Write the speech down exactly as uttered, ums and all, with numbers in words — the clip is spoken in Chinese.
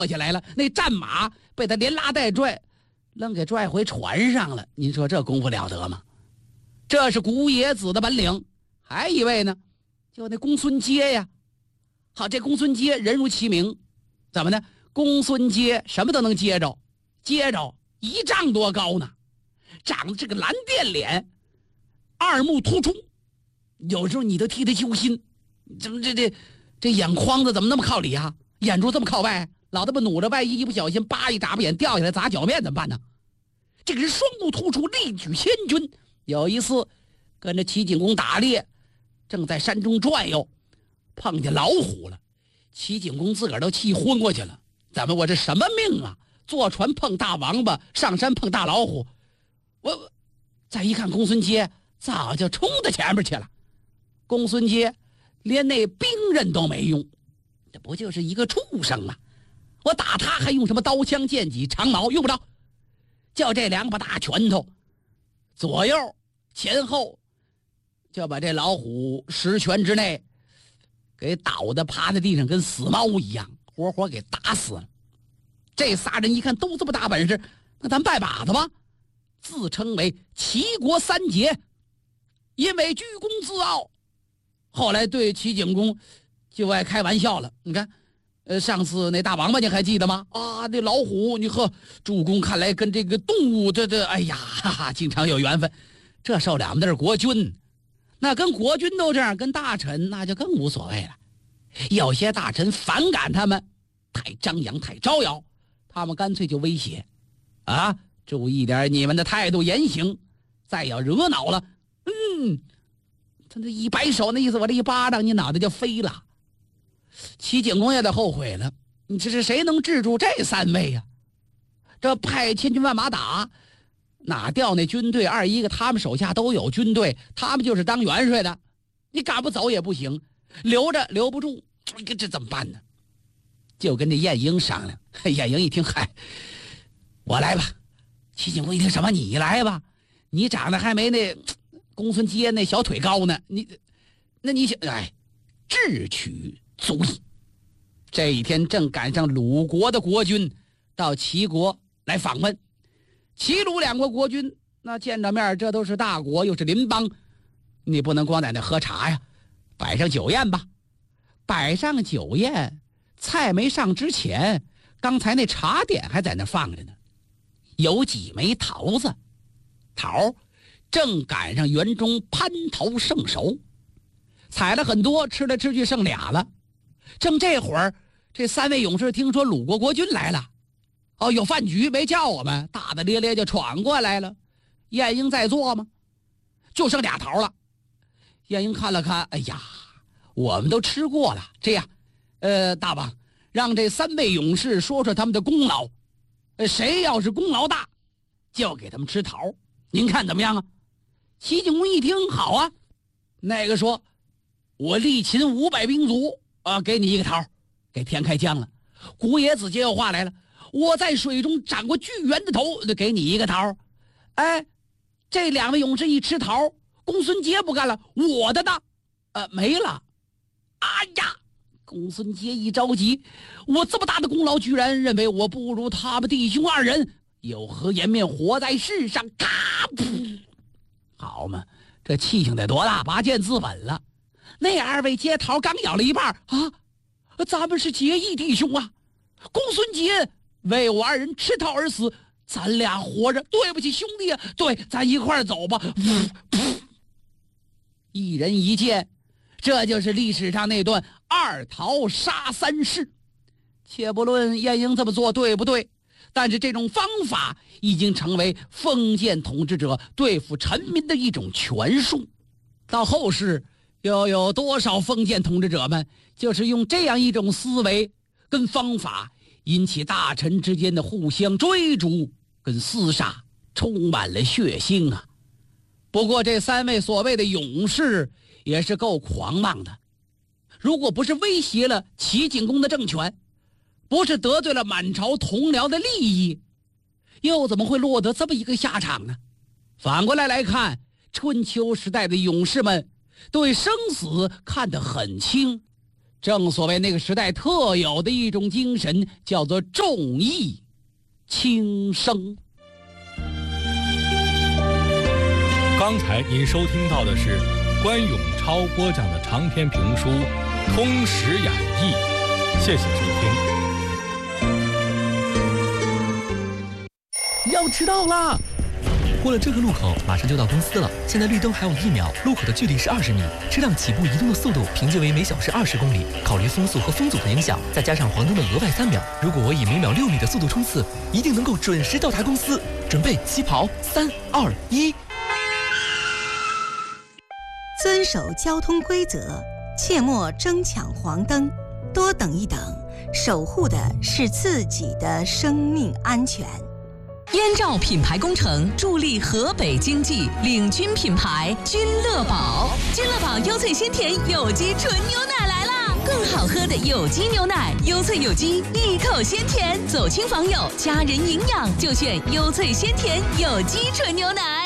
下来了，那战马被他连拉带拽，愣给拽回船上了。您说这功夫了得吗？这是古野子的本领。还一位呢，就那公孙捷呀。好，这公孙捷人如其名，怎么呢？公孙捷什么都能接着，接着一丈多高呢，长得这个蓝靛脸，二目突出，有时候你都替他揪心，怎么这这这眼眶子怎么那么靠里啊？眼珠这么靠外，老他妈努着外衣，一不小心叭一眨巴眼掉下来砸脚面怎么办呢？这个人双目突出，力举千钧。有一次跟着齐景公打猎，正在山中转悠，碰见老虎了。齐景公自个儿都气昏过去了，咱们我这什么命啊？坐船碰大王八，上山碰大老虎。我再一看公孙捷早就冲到前面去了。公孙捷连那兵刃都没用，这不就是一个畜生吗？我打他还用什么刀枪剑戟长矛？用不着，就这两把大拳头，左右前后就把这老虎十拳之内给倒的趴在地上，跟死猫一样，活活给打死了。这仨人一看都这么大本事，那咱拜把子吧。自称为齐国三杰，因为居功自傲，后来对齐景公就爱开玩笑了。你看，呃，上次那大王八你还记得吗？啊，那老虎，你呵，主公看来跟这个动物这这，哎呀，哈哈，经常有缘分。这受了，我们那是国君，那跟国君都这样，跟大臣那就更无所谓了。有些大臣反感他们太张扬太招摇，他们干脆就威胁啊，注意点你们的态度言行，再要惹恼了，嗯，他那一摆手，那意思我这一巴掌你脑袋就飞了。齐景公也得后悔了，你这是谁能治住这三位呀、啊？这派千军万马打，哪调那军队？二一个他们手下都有军队，他们就是当元帅的，你赶不走也不行，留着留不住，这这怎么办呢？就跟这晏婴商量。晏婴一听，嗨，我来吧。齐景公一听，什么你来吧？你长得还没那公孙捷那小腿高呢，你那你想，哎，智取足矣。这一天正赶上鲁国的国君到齐国来访问，齐鲁两国国君那见着面，这都是大国，又是邻邦，你不能光在那喝茶呀，摆上酒宴吧。摆上酒宴，菜没上之前，刚才那茶点还在那放着呢，有几枚桃子，桃正赶上园中蟠桃盛熟，采了很多，吃来吃去剩俩了。正这会儿，这三位勇士听说鲁国国君来了，哦，有饭局没叫我们，大大咧咧就闯过来了。晏婴在座吗？就剩俩桃了。晏婴看了看，哎呀，我们都吃过了。这样，呃，大王让这三位勇士说说他们的功劳，呃，谁要是功劳大，就给他们吃桃。您看怎么样啊？齐景公一听，好啊。那个说，我力擒五百兵卒啊，给你一个桃，给填开江了。古野子接过话来了，我在水中斩过巨猿的头，给你一个桃。哎，这两位勇士一吃桃，公孙捷不干了，我的呢？呃，没了。哎呀，公孙捷一着急，我这么大的功劳，居然认为我不如他们弟兄二人，有何颜面活在世上？咔噗！好嘛，这气性得多大，拔剑自刎了。那二位接桃刚咬了一半啊，咱们是结义弟兄啊！公孙捷为我二人吃桃而死，咱俩活着，对不起兄弟啊！对，咱一块儿走吧。噗噗，一人一剑，这就是历史上那段二桃杀三士。且不论晏婴这么做对不对，但是这种方法已经成为封建统治者对付臣民的一种权术。到后世，又有多少封建统治者们就是用这样一种思维跟方法，引起大臣之间的互相追逐跟厮杀，充满了血腥啊！不过这三位所谓的勇士也是够狂妄的，如果不是威胁了齐景公的政权，不是得罪了满朝同僚的利益，又怎么会落得这么一个下场呢？反过来来看，春秋时代的勇士们对生死看得很轻， 正所谓那个时代特有的一种精神，叫做重义轻生。 刚才您收听到的是关永超播讲的长篇评书《通史演义》，谢谢收听。要迟到啦！过了这个路口，马上就到公司了。现在绿灯还有一秒，路口的距离是二十米，车辆起步移动的速度平均为每小时二十公里。考虑风速和风阻的影响，再加上黄灯的额外三秒，如果我以每秒六米的速度冲刺，一定能够准时到达公司。准备起跑，三二一。 遵守交通规则，切莫争抢黄灯，多等一等，守护的是自己的生命安全。 燕赵品牌工程助力河北经济，领军品牌君乐宝。君乐宝优萃鲜甜有机纯牛奶来啦！更好喝的有机牛奶，优萃有机，一口鲜甜，走亲访友，家人营养就选优萃鲜甜有机纯牛奶。